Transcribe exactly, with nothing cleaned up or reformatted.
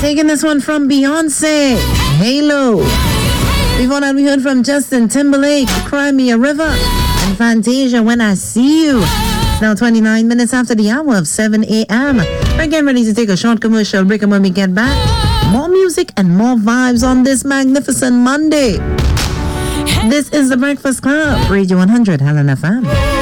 Taking this one from Beyonce, Halo. Before that, we heard from Justin Timberlake, Cry Me a River, and Fantasia, When I See You. It's now twenty-nine minutes after the hour of seven a.m. We're getting ready to take a short commercial break, and when we get back, more music and more vibes on this magnificent Monday. This is The Breakfast Club, Radio one hundred, Helen F M.